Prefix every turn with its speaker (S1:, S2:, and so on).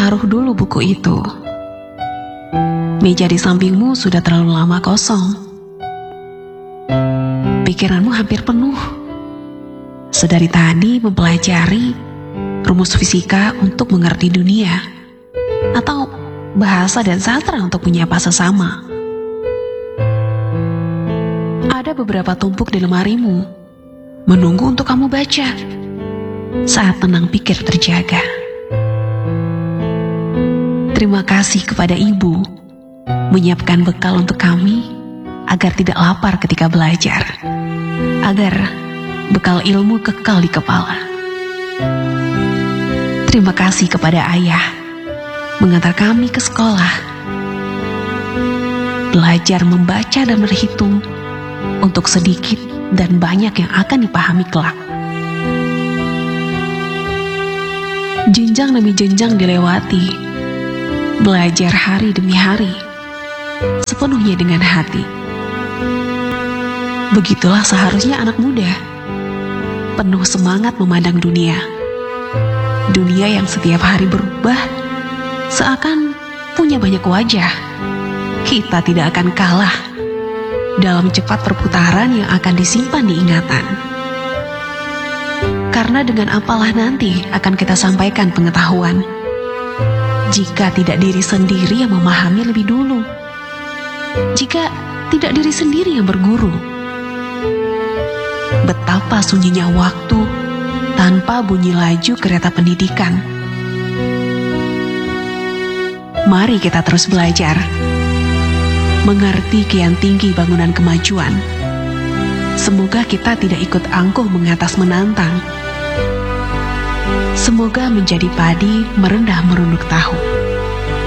S1: taruh dulu buku itu. Meja di sampingmu sudah terlalu lama kosong. Pikiranmu hampir penuh. Sedari tadi mempelajari rumus fisika untuk mengerti dunia, atau bahasa dan sastra untuk menyapa sesama. Ada beberapa tumpuk di lemarimu, menunggu untuk kamu baca. Saat tenang pikir terjaga. Terima kasih kepada ibu, menyiapkan bekal untuk kami, agar tidak lapar ketika belajar, agar bekal ilmu kekal di kepala. Terima kasih kepada ayah, mengantar kami ke sekolah, belajar membaca dan berhitung, untuk sedikit dan banyak yang akan dipahami kelak. Jenjang demi jenjang dilewati, belajar hari demi hari, sepenuhnya dengan hati. Begitulah seharusnya anak muda, penuh semangat memandang dunia. Dunia yang setiap hari berubah, seakan punya banyak wajah. Kita tidak akan kalah dalam cepat perputaran yang akan disimpan di ingatan. Karena dengan apalah nanti akan kita sampaikan pengetahuan, jika tidak diri sendiri yang memahami lebih dulu, jika tidak diri sendiri yang berguru. Betapa sunyinya waktu tanpa bunyi laju kereta pendidikan. Mari kita terus belajar, mengerti kian tinggi bangunan kemajuan. Semoga kita tidak ikut angkuh mengatas menantang. Semoga menjadi padi merendah merunduk tahu.